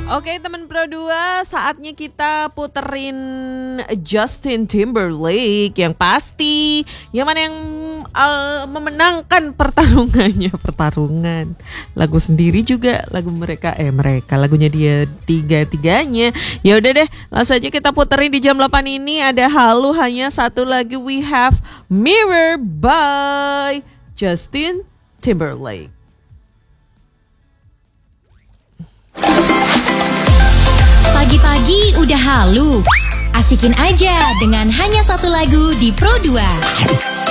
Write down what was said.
Oke teman Pro 2, saatnya kita puterin Justin Timberlake yang pasti. Yang mana yang memenangkan pertarungan lagu sendiri juga, lagu mereka lagunya dia tiga-tiganya. Ya udah deh, langsung aja kita puterin di jam 8 ini. Ada Halu, hanya satu lagu. We have Mirror by Justin Timberlake. Pagi-pagi udah halu. Asikin aja dengan hanya satu lagu di Pro 2.